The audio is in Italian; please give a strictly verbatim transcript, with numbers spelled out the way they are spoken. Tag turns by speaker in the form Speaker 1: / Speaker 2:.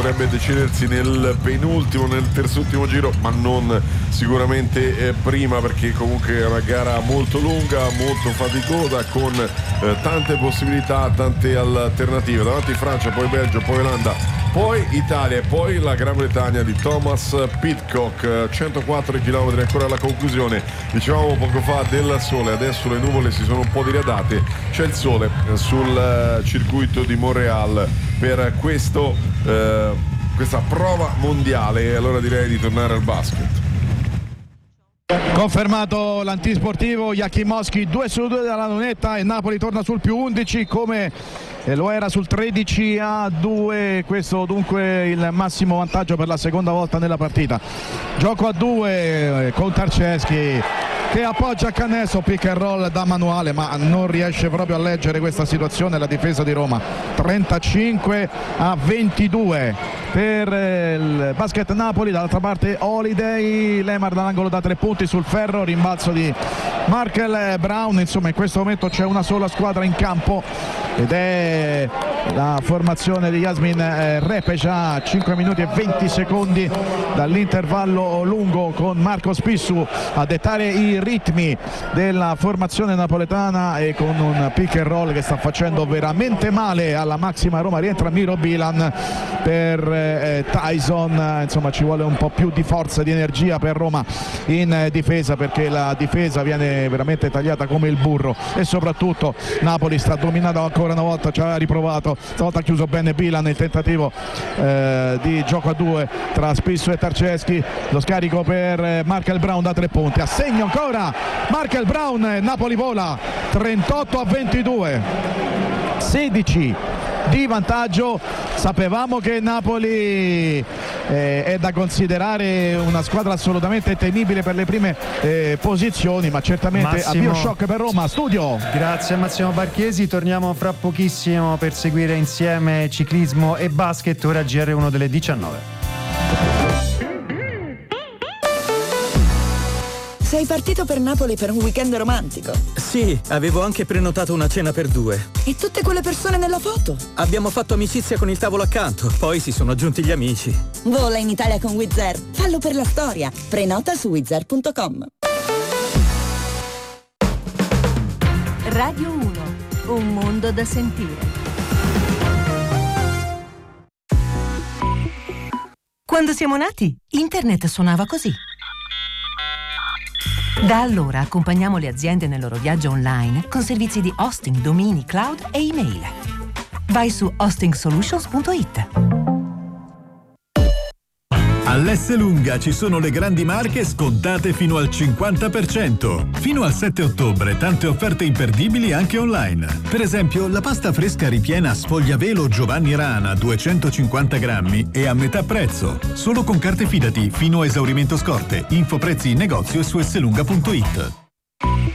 Speaker 1: potrebbe decidersi nel penultimo, nel terzultimo giro, ma non sicuramente eh, prima, perché comunque è una gara molto lunga, molto faticosa, con eh, tante possibilità, tante alternative. Davanti Francia, poi Belgio, poi Olanda, poi Italia e poi la Gran Bretagna di Thomas Pidcock. Centoquattro chilometri ancora alla conclusione. Dicevamo poco fa del sole, adesso le nuvole si sono un po' diradate, c'è il sole sul circuito di Montréal per questo, eh, questa prova mondiale, e allora direi di tornare al basket.
Speaker 2: Confermato l'antisportivo Jakimowski, due su due dalla lunetta, e Napoli torna sul più undici come lo era sul tredici a due. Questo dunque il massimo vantaggio per la seconda volta nella partita. Gioco a due con Tarczewski che appoggia a Cannesso, pick and roll da manuale, ma non riesce proprio a leggere questa situazione la difesa di Roma. Trentacinque a ventidue per il Basket Napoli. Dall'altra parte Holiday, Lemar dall'angolo da tre punti sul ferro, rimbalzo di Markel Brown. Insomma, in questo momento c'è una sola squadra in campo ed è la formazione di Yasmin Repeja. Cinque minuti e venti secondi dall'intervallo lungo, con Marco Spissu a dettare i ritmi della formazione napoletana, e con un pick and roll che sta facendo veramente male alla massima Roma. Rientra Miro Bilan per eh, Tyson. Insomma, ci vuole un po' più di forza, di energia per Roma in eh, difesa, perché la difesa viene veramente tagliata come il burro, e soprattutto Napoli sta dominando ancora una volta. Ci ha riprovato, stavolta ha chiuso bene Bilan, il tentativo eh, di gioco a due tra Spissu e Tarczewski. Lo scarico per eh, Markel Brown da tre punti, a segno ancora Markel Brown. Napoli vola trentotto a ventidue, sedici di vantaggio. Sapevamo che Napoli eh, è da considerare una squadra assolutamente temibile per le prime eh, posizioni, ma certamente
Speaker 3: Massimo...
Speaker 2: avvio shock per Roma. Studio.
Speaker 3: Grazie a Massimo Barchesi, torniamo fra pochissimo per seguire insieme ciclismo e basket. Ora G R uno delle diciannove.
Speaker 4: Sei partito per Napoli per un weekend romantico?
Speaker 5: Sì, avevo anche prenotato una cena per due.
Speaker 4: E tutte quelle persone nella foto?
Speaker 5: Abbiamo fatto amicizia con il tavolo accanto, poi si sono aggiunti gli amici.
Speaker 4: Vola in Italia con Wizz Air. Fallo per la storia. Prenota su wizz air punto com.
Speaker 6: Radio uno, un mondo da sentire. Quando siamo nati, internet suonava così. Da allora accompagniamo le aziende nel loro viaggio online con servizi di hosting, domini, cloud e email. Vai su hosting solutions punto it.
Speaker 7: All'Esselunga ci sono le grandi marche scontate fino al cinquanta per cento. Fino al sette ottobre tante offerte imperdibili anche online. Per esempio la pasta fresca ripiena Sfogliavelo Giovanni Rana duecentocinquanta grammi e a metà prezzo. Solo con carte Fidati fino a esaurimento scorte. Info prezzi in negozio e su esselunga punto it.